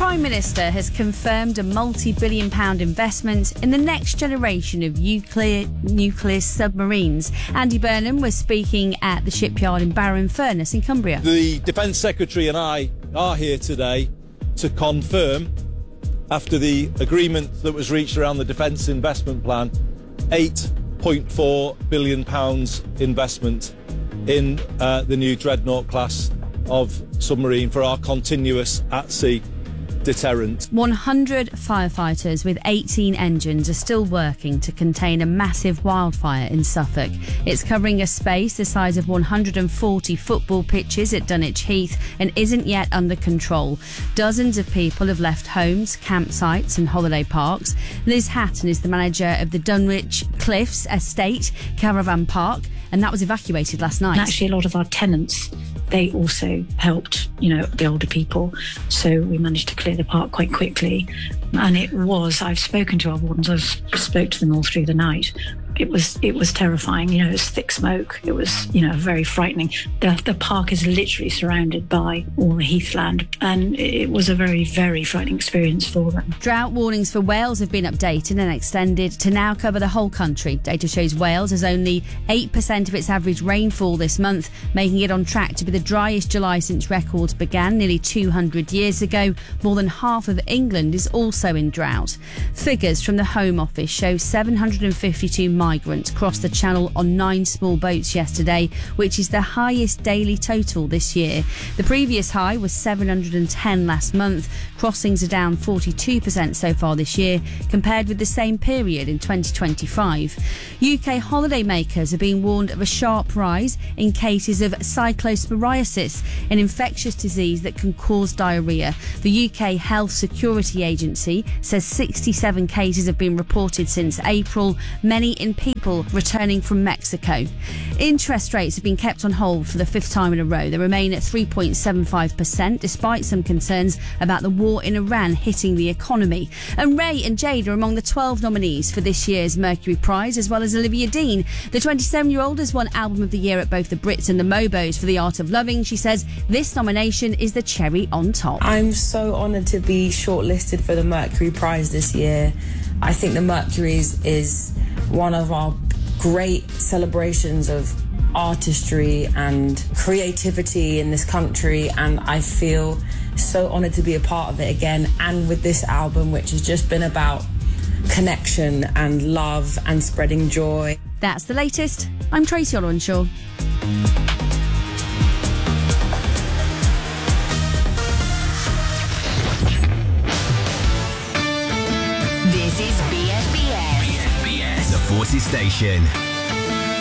Prime Minister has confirmed a multi-billion-pound investment in the next generation of nuclear submarines. Andy Burnham was speaking at the shipyard in Barrow-in-Furness in Cumbria. The Defence Secretary and I are here today to confirm, after the agreement that was reached around the Defence Investment Plan, £8.4 billion investment in the new Dreadnought class of submarine for our continuous at-sea deterrent. 100 firefighters with 18 engines are still working to contain a massive wildfire in Suffolk. It's covering a space the size of 140 football pitches at Dunwich Heath and isn't yet under control. Dozens of people have left homes, campsites and holiday parks. Liz Hatton is the manager of the Dunwich Cliffs Estate Caravan Park, and that was evacuated last night. And actually, a lot of our tenants, they also helped, the older people. So we managed to clear the park quite quickly. And I've spoken to our wardens, I've spoke to them all through the night. It was terrifying. It was thick smoke. It was, very frightening. The park is literally surrounded by all the heathland, and it was a very, very frightening experience for them. Drought warnings for Wales have been updated and extended to now cover the whole country. Data shows Wales has only 8% of its average rainfall this month, making it on track to be the driest July since records began nearly 200 years ago. More than half of England is also in drought. Figures from the Home Office show 752 migrants crossed the Channel on 9 small boats yesterday, which is the highest daily total this year. The previous high was 710 last month. Crossings are down 42% so far this year, compared with the same period in 2025. UK holidaymakers are being warned of a sharp rise in cases of cyclosporiasis, an infectious disease that can cause diarrhoea. The UK Health Security Agency says 67 cases have been reported since April, many in people returning from Mexico. Interest rates have been kept on hold for the fifth time in a row. They remain at 3.75%, despite some concerns about the war in Iran hitting the economy. And Ray and Jade are among the 12 nominees for this year's Mercury Prize, as well as Olivia Dean. The 27-year-old has won Album of the Year at both the Brits and the Mobos for The Art of Loving. She says this nomination is the cherry on top. I'm so honoured to be shortlisted for the Mercury Prize this year. I think the Mercury's is one of our great celebrations of artistry and creativity in this country, and I feel so honoured to be a part of it again, and with this album, which has just been about connection and love and spreading joy. That's the latest. I'm Tracy Olwenshaw. This is BFBS. BFBS, the Forces Station.